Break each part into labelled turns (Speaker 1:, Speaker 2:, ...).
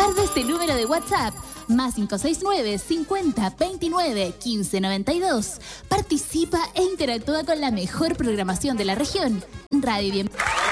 Speaker 1: de este número de WhatsApp, más 569 50 29 15 92. Participa e interactúa con la mejor programación de la región. Radio Bien.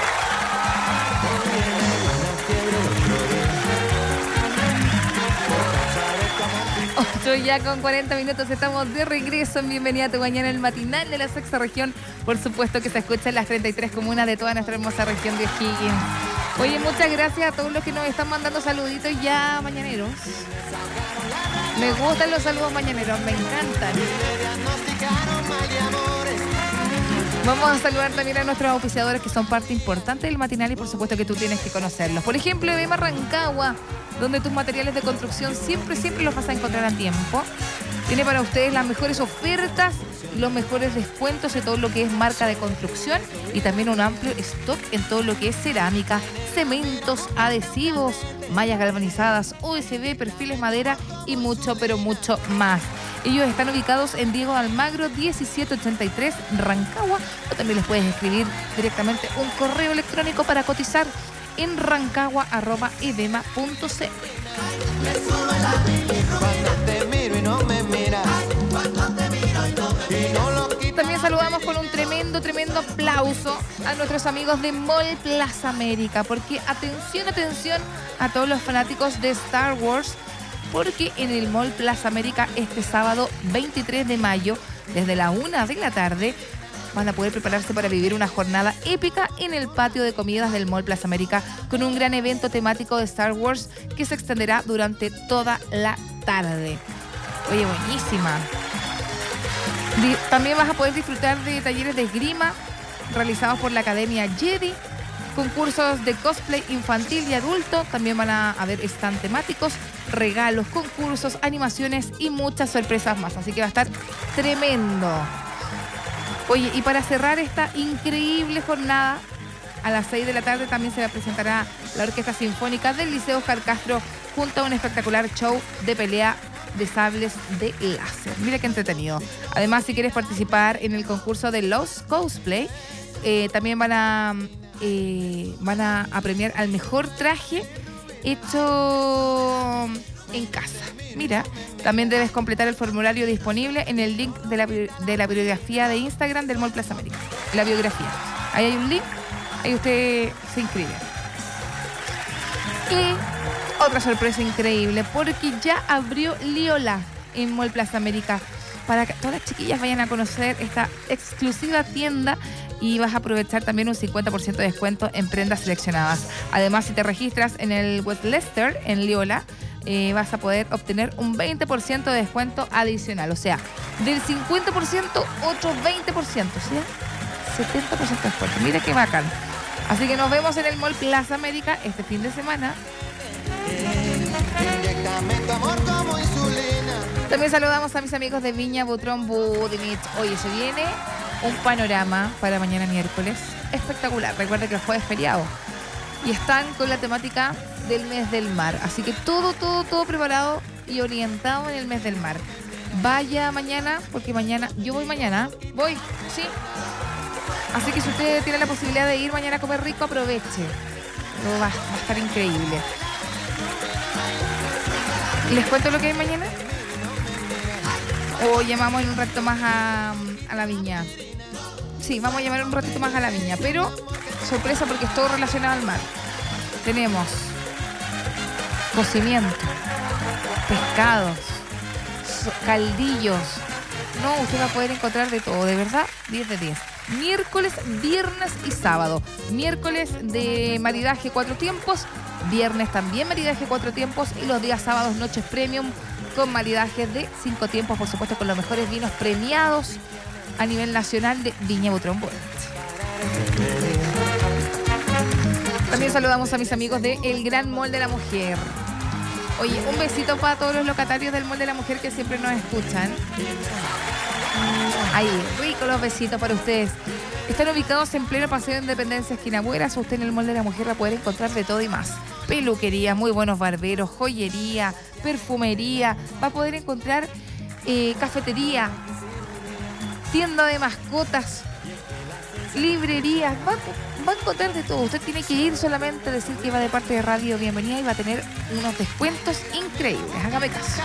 Speaker 2: 8 ya con 40 minutos, estamos de regreso en Bienvenida a tu Mañana, el matinal de la sexta región. Por supuesto que se escucha en las 33 comunas de toda nuestra hermosa región de O'Higgins. Oye, muchas gracias a todos los que nos están mandando saluditos ya mañaneros. Me gustan los saludos mañaneros, me encantan. Vamos a saludar también a nuestros auspiciadores que son parte importante del matinal y por supuesto que tú tienes que conocerlos. Por ejemplo, Ebema Rancagua, donde tus materiales de construcción siempre los vas a encontrar a tiempo. Tiene para ustedes las mejores ofertas, los mejores descuentos de todo lo que es marca de construcción y también un amplio stock en todo lo que es cerámica, cementos, adhesivos, mallas galvanizadas, USB, perfiles madera y mucho, pero mucho más. Ellos están ubicados en Diego Almagro 1783, Rancagua, o también les puedes escribir directamente un correo electrónico para cotizar en rancagua@ebema.cl. También saludamos con un tremendo aplauso a nuestros amigos de Mall Plaza América, porque atención a todos los fanáticos de Star Wars, porque en el Mall Plaza América este sábado 23 de mayo, desde la 1 de la tarde, van a poder prepararse para vivir una jornada épica en el patio de comidas del Mall Plaza América con un gran evento temático de Star Wars que se extenderá durante toda la tarde. Oye, buenísima. También vas a poder disfrutar de talleres de esgrima realizados por la Academia Jedi, concursos de cosplay infantil y adulto, también van a haber stand temáticos, regalos, concursos, animaciones y muchas sorpresas más. Así que va a estar tremendo. Oye, y para cerrar esta increíble jornada, a las 6 de la tarde también se presentará la Orquesta Sinfónica del Liceo Oscar Castro junto a un espectacular show de pelea de sables de láser. Mira qué entretenido. Además, si quieres participar en el concurso de Lost Cosplay, también van a premiar al mejor traje hecho en casa. Mira, también debes completar el formulario disponible en el link de la biografía de Instagram del Mall Plaza América. La biografía. Ahí hay un link, ahí usted se inscribe. Y otra sorpresa increíble, porque ya abrió Liola en Mall Plaza América para que todas las chiquillas vayan a conocer esta exclusiva tienda y vas a aprovechar también un 50% de descuento en prendas seleccionadas. Además, si te registras en el West Leicester, en Liola, vas a poder obtener un 20% de descuento adicional. O sea, del 50%, otro 20%. ¿Sí? 70% de descuento. Mira qué bacán. Así que nos vemos en el Mall Plaza América este fin de semana. También saludamos a mis amigos de Viña Butrón Budimich. Oye, se viene un panorama para mañana miércoles espectacular. Recuerda que el jueves es feriado y están con la temática del mes del mar. Así que todo preparado y orientado en el mes del mar. Vaya mañana, porque mañana, yo voy mañana, sí. Así que si usted tiene la posibilidad de ir mañana a comer rico, aproveche. Todo va a estar increíble. ¿Les cuento lo que hay mañana? O llamamos en un rato más a la viña. Sí, vamos a llamar un ratito más a la viña, pero sorpresa porque es todo relacionado al mar. Tenemos cocimiento, pescados, caldillos. No, usted va a poder encontrar de todo, de verdad, 10 de 10. Miércoles, viernes y sábado. Miércoles de maridaje 4 tiempos, viernes también maridaje 4 tiempos y los días sábados noches premium con maridajes de 5 tiempos, por supuesto con los mejores vinos premiados a nivel nacional de Viña Butrón Budimich. También saludamos a mis amigos de El Gran Mall de la Mujer. Oye, un besito para todos los locatarios del Mall de la Mujer que siempre nos escuchan. Ahí, ricos los besitos para ustedes. Están ubicados en pleno Paseo de Independencia, esquina Bueras. Usted en el Mall de la Mujer va a poder encontrar de todo y más. Peluquería, muy buenos barberos, joyería, perfumería. Va a poder encontrar cafetería, tienda de mascotas, librerías. va a encontrar de todo. Usted tiene que ir solamente a decir que va de parte de Radio Bienvenida y va a tener unos descuentos increíbles. Hágame caso.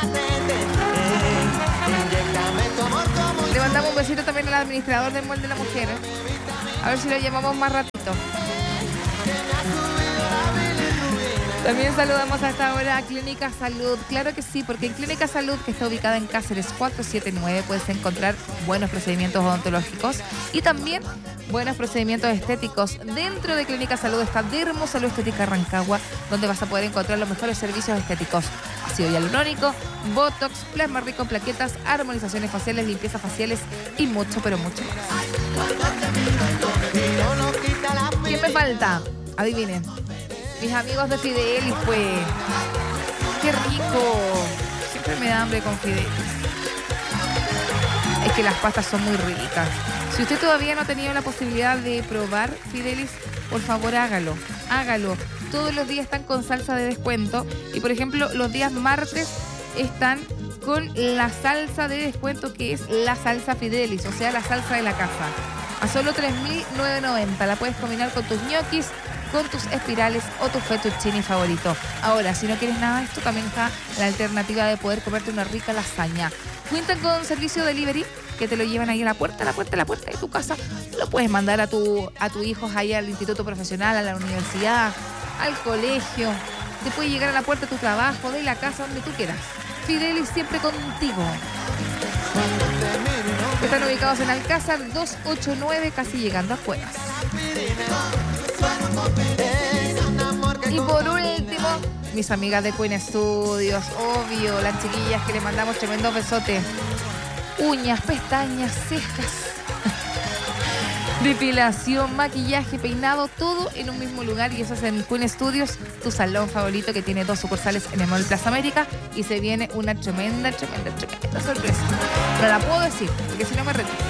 Speaker 2: Le mandamos un besito también al administrador del Mall de la Mujer. A ver si lo llamamos más ratito. También saludamos a esta hora a Clínica Salud. Claro que sí, porque en Clínica Salud, que está ubicada en Cáceres 479, puedes encontrar buenos procedimientos odontológicos y también buenos procedimientos estéticos. Dentro de Clínica Salud está Dermosalud Estética Rancagua, donde vas a poder encontrar los mejores servicios estéticos. Ácido hialurónico, botox, plasma rico en plaquetas, armonizaciones faciales, limpiezas faciales y mucho, pero mucho más. ¿Quién me falta? Adivinen. Mis amigos de Fidelis, pues. ¡Qué rico! Siempre me da hambre con Fidelis. Es que las pastas son muy ricas. Si usted todavía no ha tenido la posibilidad de probar Fidelis, por favor hágalo. Hágalo. Todos los días están con salsa de descuento. Y por ejemplo, los días martes están con la salsa de descuento, que es la salsa Fidelis, o sea, la salsa de la casa. A solo 3.990. La puedes combinar con tus ñoquis, con tus espirales o tu fettuccine favorito. Ahora, si no quieres nada de esto, también está la alternativa de poder comerte una rica lasaña. Cuentan con servicio delivery, que te lo llevan ahí a la puerta de tu casa. Lo puedes mandar a tu hijo ahí al instituto profesional, a la universidad, al colegio. Te puede llegar a la puerta de tu trabajo, de la casa, donde tú quieras. Fidelis siempre contigo. Están ubicados en Alcázar 289, casi llegando a Cuevas. Y por último, mis amigas de Queen Studios, obvio, las chiquillas que le mandamos tremendo besote. Uñas, pestañas, cejas, depilación, maquillaje, peinado, todo en un mismo lugar, y eso es en Queen Studios, tu salón favorito, que tiene 2 sucursales en el Mall Plaza América, y se viene una tremenda sorpresa. No la puedo decir, porque si no me retiro.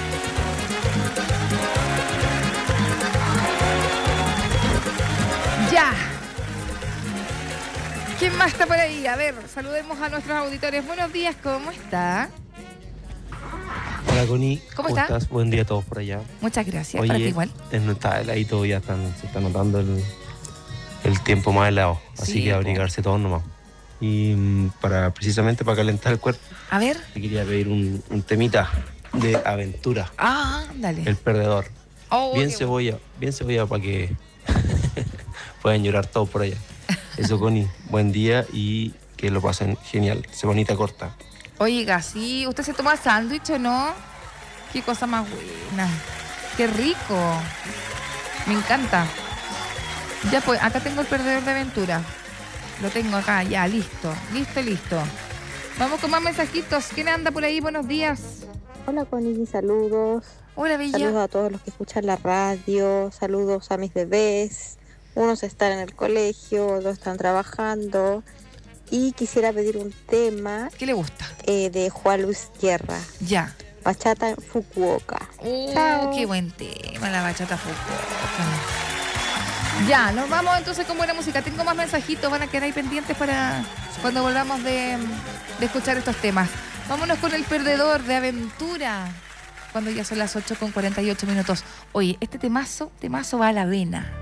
Speaker 2: Ya. ¿Quién más está por ahí? A ver, saludemos a nuestros auditores. Buenos días, ¿cómo está?
Speaker 3: Hola, Connie.
Speaker 2: ¿Cómo
Speaker 3: estás? Buen día a todos por allá.
Speaker 2: Muchas gracias.
Speaker 3: Oye,
Speaker 2: para ti igual.
Speaker 3: No está heladito, ya se está notando el tiempo más helado. Así
Speaker 2: Sí,
Speaker 3: que abrigarse todos nomás. Y precisamente para calentar el cuerpo,
Speaker 2: A ver.
Speaker 3: te quería pedir un temita de aventura.
Speaker 2: Ah, dale.
Speaker 3: El perdedor.
Speaker 2: Oh,
Speaker 3: bien
Speaker 2: qué
Speaker 3: cebolla para que puedan llorar todos por allá. Eso, Connie. Buen día y que lo pasen genial. Semanita corta.
Speaker 2: Oiga, sí, ¿usted se toma sándwich o no? Qué cosa más buena. Qué rico. Me encanta. Ya pues, acá tengo el perdedor de aventura. Lo tengo acá, ya, listo. Vamos con más mensajitos. ¿Quién anda por ahí? Buenos días.
Speaker 4: Hola, Connie, saludos.
Speaker 2: Hola, Bella.
Speaker 4: Saludos a todos los que escuchan la radio. Saludos a mis bebés. Unos están en el colegio, otros están trabajando. Y quisiera pedir un tema
Speaker 2: ¿Qué le gusta?
Speaker 4: de Juan Luis Guerra.
Speaker 2: Ya.
Speaker 4: Bachata en Fukuoka. Chao.
Speaker 2: Qué buen tema, la bachata Fukuoka. Ya, nos vamos entonces con buena música. Tengo más mensajitos, van a quedar ahí pendientes para cuando volvamos de escuchar estos temas. Vámonos con el perdedor de aventura, cuando ya son las 8:48. Oye, este temazo va a la vena.